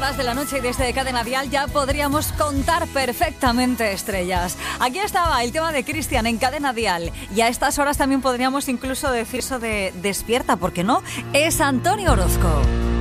horas de la noche y desde Cadena Dial ya podríamos contar perfectamente estrellas. Aquí estaba el tema de Cristian en Cadena Dial y a estas horas también podríamos incluso decir eso de despierta, ¿por qué no? Es Antonio Orozco.